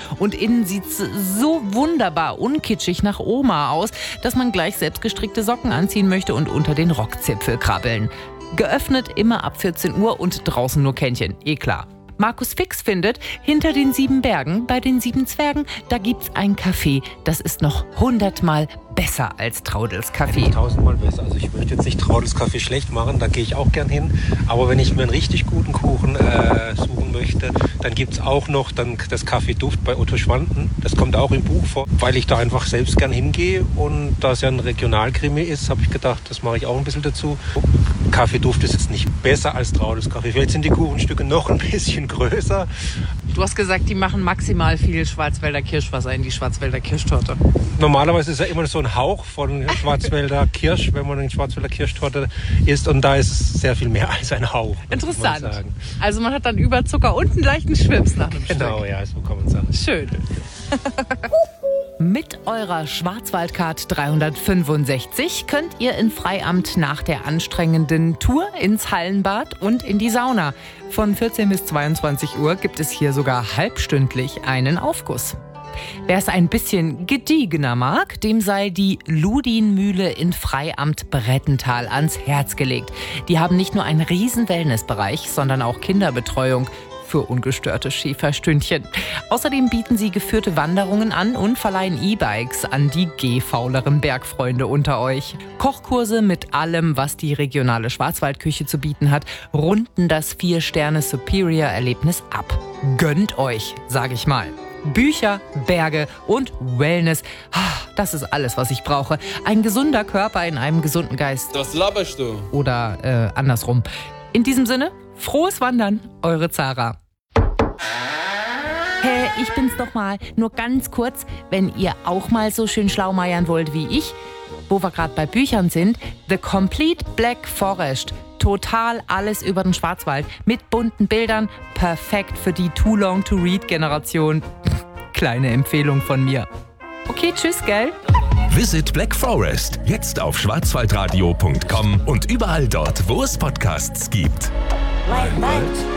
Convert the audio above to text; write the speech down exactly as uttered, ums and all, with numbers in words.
Und innen sieht's so wunderbar unkitschig nach Oma aus, dass man gleich selbstgestrickte Socken anziehen möchte und unter den Rockzipfel krabbeln. Geöffnet immer ab vierzehn Uhr und draußen nur Kännchen, eh klar. Markus Fix findet, hinter den sieben Bergen, bei den sieben Zwergen, da gibt's ein Café. Das ist noch hundertmal besser als Traudels Café. Tausendmal besser. Also ich möchte jetzt nicht Traudels Café schlecht machen, da gehe ich auch gern hin. Aber wenn ich mir einen richtig guten Kuchen äh, suchen möchte, dann gibt's auch noch dann das Café Duft bei Otto Schwanden. Das kommt auch im Buch vor, weil ich da einfach selbst gern hingehe. Und da es ja ein Regionalkrimi ist, habe ich gedacht, das mache ich auch ein bisschen dazu. Café Duft ist jetzt nicht besser als Traudels Café. Vielleicht sind die Kuchenstücke noch ein bisschen größer. Du hast gesagt, die machen maximal viel Schwarzwälder Kirschwasser in die Schwarzwälder Kirschtorte. Normalerweise ist ja immer so ein Hauch von Schwarzwälder Kirsch, wenn man eine Schwarzwälder Kirschtorte isst. Und da ist es sehr viel mehr als ein Hauch. Interessant. Man sagen. Also man hat dann Überzucker und einen leichten Schwips nach einem Stück. Genau, ja, so kann man sagen. Schön. Mit eurer Schwarzwaldcard dreihundertfünfundsechzig könnt ihr in Freiamt nach der anstrengenden Tour ins Hallenbad und in die Sauna. Von vierzehn bis zweiundzwanzig Uhr gibt es hier sogar halbstündlich einen Aufguss. Wer es ein bisschen gediegener mag, dem sei die Ludinmühle in Freiamt Brettental ans Herz gelegt. Die haben nicht nur einen riesen Wellnessbereich, sondern auch Kinderbetreuung für ungestörte Schäferstündchen. Außerdem bieten sie geführte Wanderungen an und verleihen E-Bikes an die gehfauleren Bergfreunde unter euch. Kochkurse mit allem, was die regionale Schwarzwaldküche zu bieten hat, runden das vier-Sterne-Superior-Erlebnis ab. Gönnt euch, sag ich mal. Bücher, Berge und Wellness. Das ist alles, was ich brauche. Ein gesunder Körper in einem gesunden Geist. Was laberst du? Oder äh, andersrum. In diesem Sinne, frohes Wandern, eure Zara. Hey, ich bin's doch mal. Nur ganz kurz, wenn ihr auch mal so schön schlaumeiern wollt wie ich, wo wir gerade bei Büchern sind, The Complete Black Forest. Total alles über den Schwarzwald. Mit bunten Bildern. Perfekt für die Too-Long-to-Read-Generation. Kleine Empfehlung von mir. Okay, tschüss, gell? Visit Black Forest. Jetzt auf schwarzwaldradio punkt com und überall dort, wo es Podcasts gibt. Right, right.